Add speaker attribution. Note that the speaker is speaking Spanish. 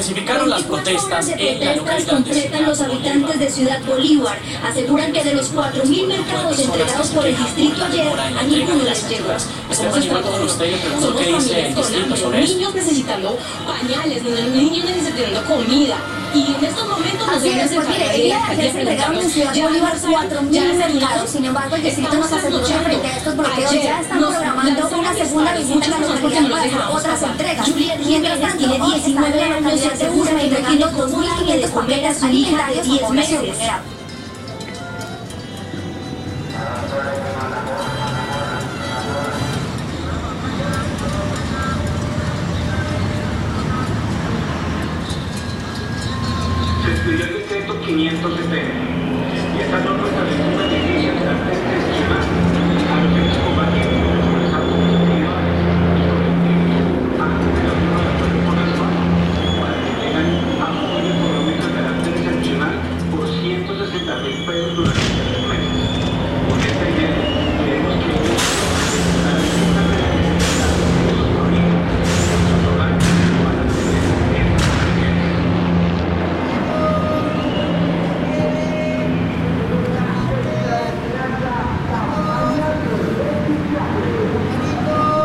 Speaker 1: intensificaron las protestas en la localidad de
Speaker 2: concretan los habitantes de Ciudad Bolívar. Aseguran que de los 4.000 mercados entregados por el distrito ayer, a ninguno les llegó.
Speaker 1: Esteban, igual como usted le preguntó qué dice el distrito sobre eso.
Speaker 3: Niños necesitando pañales, niños necesitando comida. Y en estos momentos nos deben
Speaker 2: pues mire, el día de ayer se entregaron en Ciudad Bolívar 4.000 mercados. Sin embargo, el distrito nos aseguró que frente a estos bloqueos ya están programando una segunda visita a la localidad para hacer otras entregas. Mientras tanto,
Speaker 3: tiene 19 años y asegura que no tiene 2.500 paquetes alimentarios a 10 meses.
Speaker 4: Se estudió el decreto 570 y esta norma establece una licencia